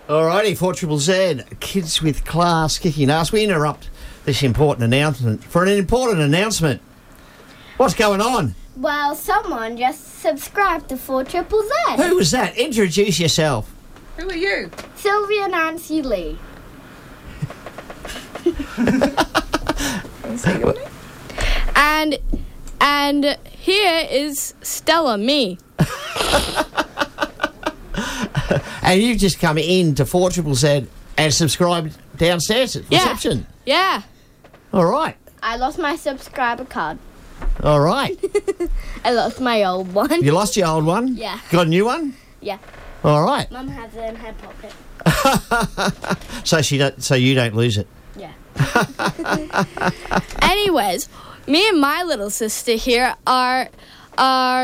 Alrighty, 4ZZZ, Kids with Class kicking ass. We interrupt this important announcement for an important announcement. What's going on? Well, someone just subscribed to 4ZZZ. Who was that? Introduce yourself. Who are you? Sylvia Nancy Lee. And here is Stella, me. And you've just come in to 4ZZZ and subscribed downstairs at reception. Yeah. All right. I lost my subscriber card. All right. I lost my old one. You lost your old one? Yeah. Got a new one? Yeah. All right. Mum has it in her pocket. So you don't lose it. Yeah. Anyways, me and my little sister here are